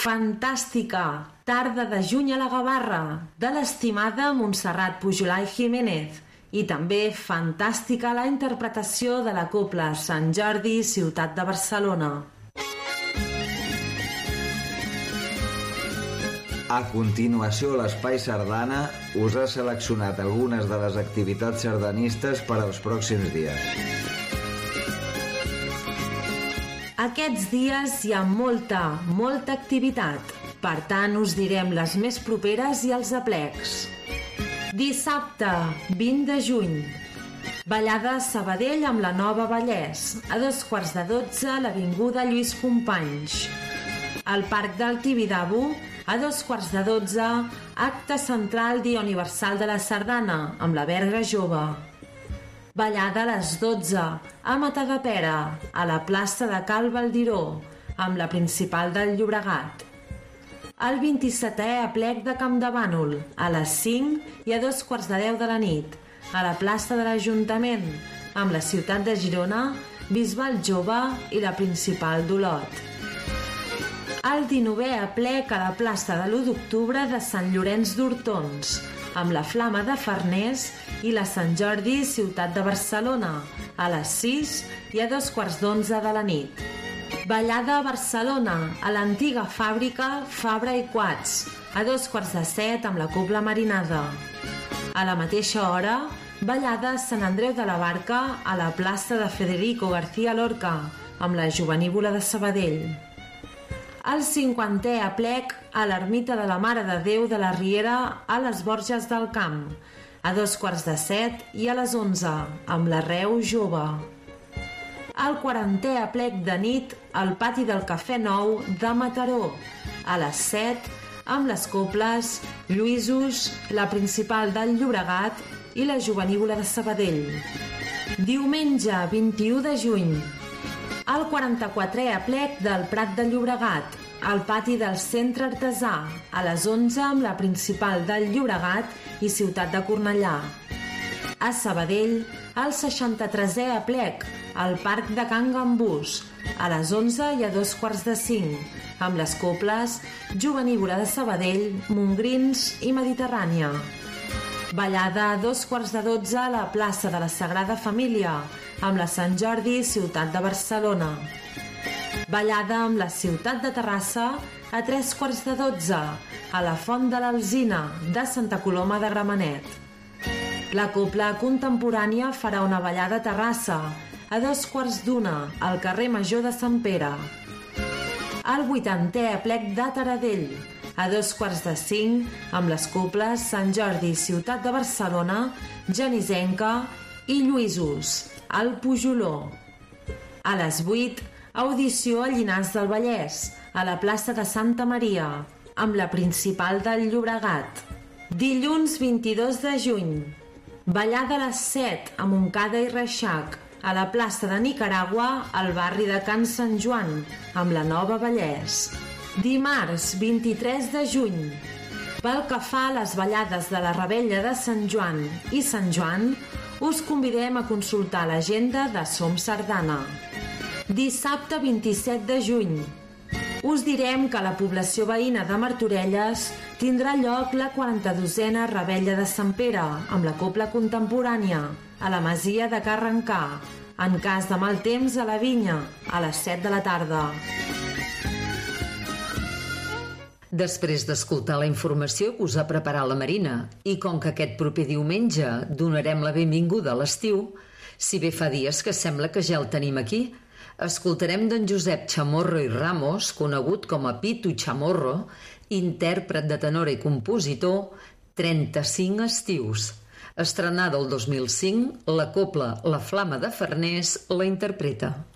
Fantàstica tarda de juny a la Gavarra, de l'estimada Montserrat Pujolà i Jiménez, i també fantàstica la interpretació de la cobla Sant Jordi, ciutat de Barcelona. A continuació, l'Espai Sardana us ha seleccionat algunes de les activitats sardanistes per als pròxims dies. Aquests dies hi ha molta activitat. Per tant, us direm les més properes i els aplecs. Dissabte, 20 de juny. Ballada a Sabadell amb la Nova Vallès, a 11:45 a l'Avinguda Lluís Companys. Al Parc del Tibidabo, a 11:45, acte central Dia Universal de la Sardana, amb la Verga Jove. Ballada a les 12, a Matadepera, a la plaça de Cal Valdiró, amb la principal del Llobregat. El 27è aplec de Campdevànol, a les 5 i a 2:15 de la nit, a la plaça de l'Ajuntament, amb la ciutat de Girona, Bisbal Jove i la principal d'Olot. El 19è aplec a la plaça de l'1 d'octubre de Sant Llorenç d'Hortons, amb la Flama de Farners i la Sant Jordi, ciutat de Barcelona, a les 6 i a 2:15 de la nit. Ballada a Barcelona, a l'antiga fàbrica Fabra i Quats, a 2:15 amb la cobla marinada. A la mateixa hora, ballada a Sant Andreu de la Barca, a la plaça de Federico García Lorca, amb la Jovenívola de Sabadell. El 50è aplec a l'Ermita de la Mare de Déu de la Riera, a les Borges del Camp, a 2:15 i a les 11, amb la Reu Jove. El 40è aplec de nit al pati del Cafè Nou de Mataró, a les 7, amb les cobles Lluïsos, la principal del Llobregat i la Jovenívola de Sabadell. Diumenge, 21 de juny. El 44è aplec del Prat de Llobregat, al pati del Centre Artesà, a les 11 amb la principal del Llobregat i ciutat de Cornellà. A Sabadell, el 63è aplec, al Parc de Can Gambús, a les 11 i a 2:45, amb les cobles Jovenívola de Sabadell, Montgrins i Mediterrània. Ballada a 2:15 a la plaça de la Sagrada Família, amb la Sant Jordi, ciutat de Barcelona. Ballada amb la ciutat de Terrassa a 3:15 a la Font de l'Alzina de Santa Coloma de Gramenet. La cobla contemporània farà una ballada a Terrassa a 2:15 al carrer Major de Sant Pere. El 80è aplec de Taradell, a 2:45 amb les cobles Sant Jordi, ciutat de Barcelona, Genisenca i Lluïsos, al Pujoló. A les 8, audició a Llinars del Vallès, a la plaça de Santa Maria, amb la principal del Llobregat. Dilluns 22 de juny, ballada a les 7 a Montcada i Reixac, a la plaça de Nicaragua, al barri de Can Sant Joan, amb la Nova Vallès. Dimarts 23 de juny, pel que fa a les ballades de la Revetlla de Sant Joan i Sant Joan, us convidem a consultar l'agenda de Som Sardana. Dissabte 27 de juny, us direm que a la població veïna de Martorelles tindrà lloc la 42a Revetlla de Sant Pere, amb la cobla contemporània, a la masia de Carrencà, en cas de mal temps a la vinya, a les 7 de la tarda. Després d'escoltar la informació que us ha preparat la Marina, i com que aquest proper diumenge donarem la benvinguda a l'estiu, si bé fa dies que sembla que ja el tenim aquí, escoltarem d'en Josep Chamorro i Ramos, conegut com a Pitu Chamorro, intèrpret de tenor i compositor, 35 estius. Estrenada el 2005, la cobla La Flama de Farners la interpreta.